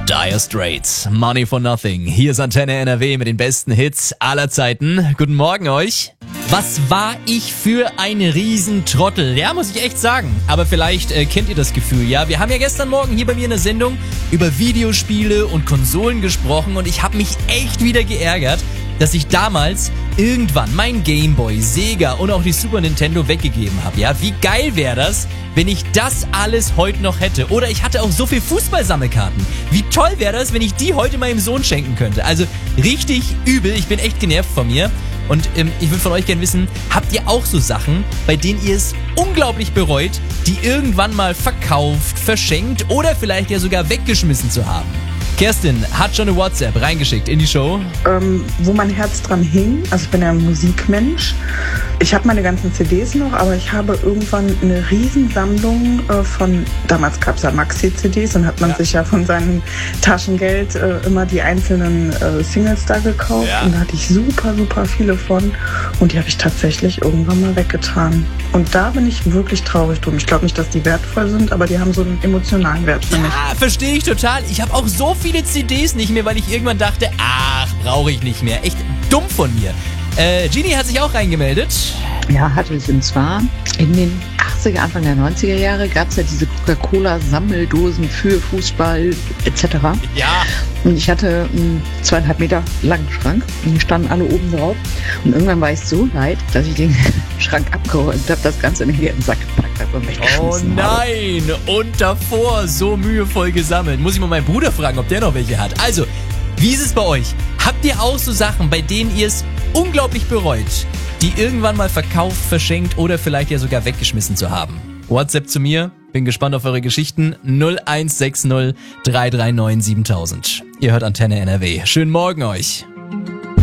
Dire Straits, Money for Nothing. Hier ist Antenne NRW mit den besten Hits aller Zeiten. Guten Morgen euch. Was war ich für ein Riesentrottel? Ja, muss ich echt sagen. Aber vielleicht kennt ihr das Gefühl, ja? Wir haben ja gestern Morgen hier bei mir in der Sendung über Videospiele und Konsolen gesprochen und ich habe mich echt wieder geärgert, dass ich damals irgendwann mein Gameboy, Sega und auch die Super Nintendo weggegeben habe. Ja, wie geil wäre das, wenn ich das alles heute noch hätte? Oder ich hatte auch so viel Fußballsammelkarten. Wie toll wäre das, wenn ich die heute meinem Sohn schenken könnte? Also richtig übel. Ich bin echt genervt von mir. Und ich würde von euch gerne wissen, habt ihr auch so Sachen, bei denen ihr es unglaublich bereut, die irgendwann mal verkauft, verschenkt oder vielleicht ja sogar weggeschmissen zu haben? Kerstin hat schon eine WhatsApp reingeschickt in die Show. Wo mein Herz dran hing, also ich bin ja ein Musikmensch. Ich habe meine ganzen CDs noch, aber ich habe irgendwann eine Riesensammlung von, damals gab es ja Maxi-CDs und hat man sich ja von seinem Taschengeld immer die einzelnen Singles da gekauft. Ja. Und da hatte ich super, super viele von und die habe ich tatsächlich irgendwann mal weggetan. Und da bin ich wirklich traurig drum. Ich glaube nicht, dass die wertvoll sind, aber die haben so einen emotionalen Wert für mich. Ja, verstehe ich total. Ich habe auch so viele CDs nicht mehr, weil ich irgendwann dachte, ach, brauche ich nicht mehr. Echt dumm von mir. Genie hat sich auch reingemeldet. Ja, hatte ich. Und zwar in den 80er, Anfang der 90er Jahre gab es ja diese Coca-Cola-Sammeldosen für Fußball etc. Ja. Und ich hatte einen 2,5 Meter langen Schrank und die standen alle oben drauf. Und irgendwann war ich so leid, dass ich den Schrank abgeräumt habe, das Ganze in den leeren Sack gepackt habe und weggeschmissen habe. Oh nein! Und davor so mühevoll gesammelt. Muss ich mal meinen Bruder fragen, ob der noch welche hat. Also, wie ist es bei euch? Habt ihr auch so Sachen, bei denen ihr es unglaublich bereut, die irgendwann mal verkauft, verschenkt oder vielleicht ja sogar weggeschmissen zu haben? WhatsApp zu mir. Bin gespannt auf eure Geschichten. 0160 339 7000. Ihr hört Antenne NRW. Schönen Morgen euch.